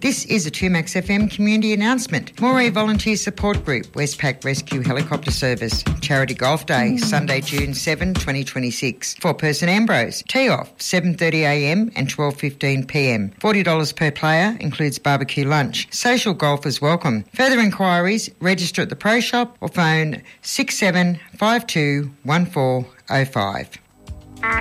This is a 2Max FM community announcement. Moree Volunteer Support Group, Westpac Rescue Helicopter Service, Charity Golf Day, Sunday, June 7, 2026. Four-person Ambrose, tee-off, 7:30am and 12:15pm. $40 per player, includes barbecue lunch. Social golfers welcome. Further inquiries, register at the Pro Shop or phone 6752 1405.